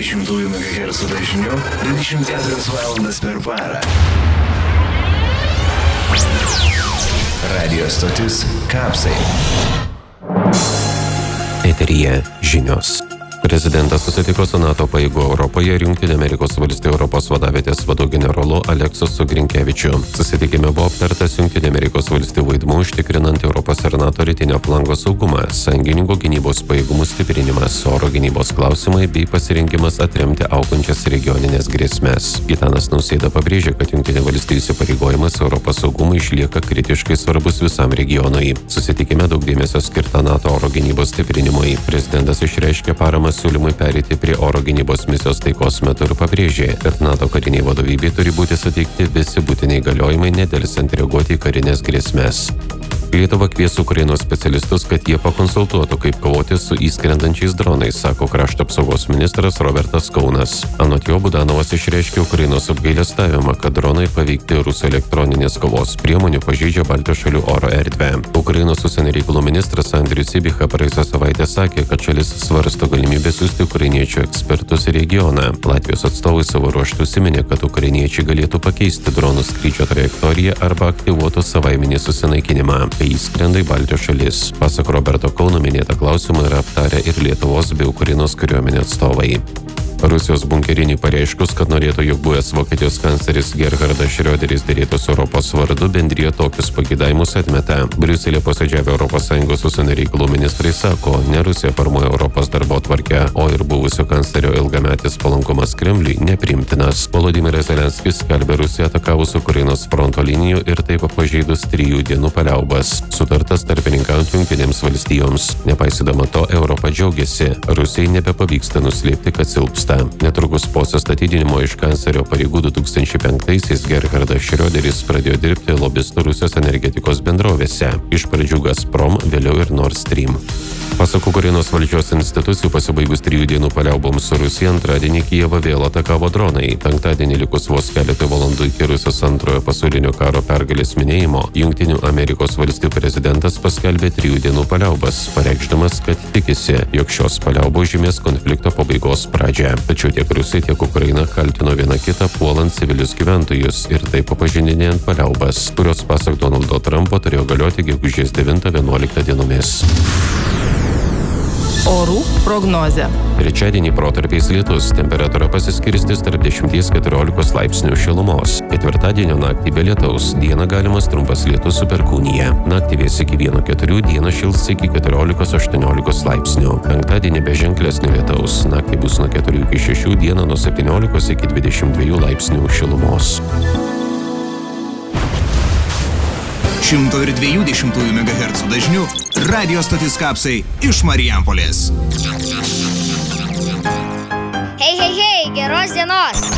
102,2 MHz dažniu 24 valandas per parą. Radio stotis Kapsai. Eteryje žinios. Prezidentas susitiko su NATO pajėgų Europoje ir Jungtinių Amerikos valstijų Europos vadavietės vadu generolu Aleksu Grinkevičiu. Susitikime buvo aptartas Jungtinių Amerikos valstijų vaidmuo užtikrinant Europos ir NATO rytinio flango saugumą, sąjungininkų gynybos pajėgumų stiprinimas, oro gynybos klausimai bei pasirinkimas atremti augančias regioninės grėsmės. Gitanas Nausėda pabrėžė, kad Jungtinių valstijų įsipareigojimas Europos saugumui išlieka kritiškai svarbus visam regionui. Susitikime daug dėmesio skirta NATO oro gynybos stiprinimui. Prezidentas išreiškė paramą siūlymui pereiti prie oro gynybos misijos taikos metu ir pabrėžė, kad NATO kariniai vadovybei turi būti suteikti visi būtini įgaliojimai nedelsiant reaguoti į karinės grėsmės. Lietuva kvies Ukrainos specialistus, kad jie pakonsultuotų, kaip kovoti su įskrendančiais dronais, sako krašto apsaugos ministras Robertas Kaunas. Anot jo, Budanovas išreiškė Ukrainos apgailestavimą, kad dronai paveikti rusų elektroninės kovos priemonių pažeidžia Baltijos šalių oro erdvę. Ukrainos užsienio reikalų ministras Andrius Sybiha praėjusią savaitę sakė, kad šalis svarsto galimybę siųsti ukrainiečių ekspertus į regioną. Latvijos atstovai savo ruožtu užsiminė, kad ukrainiečiai galėtų pakeisti dronų skrydžio trajektoriją arba aktyvuotų savaiminį susinaikinimą. Kai įskrenda į Baltijos šalis. Pasak Roberto Kauno minėtą klausimą yra aptarę ir Lietuvos bei Ukrainos kariuomenės atstovai. Rusijos bunkerinį pareiškus, kad norėtų, jog buvęs Vokietijos kancleris Gerhardas Schröderis derėtųsi Europos vardu, bendrija tokius pageidavimus atmeta. Briuselėje posėdžiavę ES užsienio reikalų ministrai sako, ne Rusija formuoja Europos darbotvarkę, o ir buvusio kanclerio ilgametis palankumas Kremliui nepriimtinas. Volodymyras Zelenskis skelbė Rusiją atakavus Ukrainos fronto linijų ir taip pažeidus 3 dienų paliaubas. Sutartas tarpininkaujant Jungtinėms valstijoms. Nepaisydama to, Europa džiaugiasi. Rusijai nebepavyksta nuslėpti, kad silpsta. Netrukus po atsistatydinimo iš kanclerio pareigų 2005-aisiais Gerhardas Schröderis pradėjo dirbti lobistų Rusijos energetikos bendrovėse. Iš pradžių Gazprom, vėliau ir Nord Stream. Pasak Ukrainos valdžios institucijų, pasibaigus 3 dienų paliauboms su Rusija, antradienį Kijevą vėl atakavo dronai. Penktadienį likus vos keletą valandų iki Rusijos antrojo pasaulinio karo pergalės minėjimo, Jungtinių Amerikos valstijų prezidentas paskelbė 3 dienų paliaubas, pareikšdamas, kad tikisi, jog šios paliaubos žymės konflikto pabaigos pradžią. Tačiau tiek Rusija, tiek Ukraina kaltino vieną kitą puolant civilius gyventojus ir taip pažeidinėjant paliaubas, kurios pasak Donaldo Trumpo turėjo galioti gegužės 9-11 dienomis. Orų prognozė. Trečiadienį protarpiais lietus, temperatūra pasiskirstys tarp 10-14 laipsnių šilumos. Ketvirtadienio naktį be lietaus, dieną galimas trumpas lietus su perkūnija. Naktį vės iki 1-4, dieną šils iki 14-18 laipsnių. Penktadienį be ženklesnio lietaus, naktį bus nuo 4-6, dieną nuo 17-22 laipsnių šilumos. 102,2 MHz dažniu radio stotis Kapsai iš Marijampolės. Hei, geros dienos!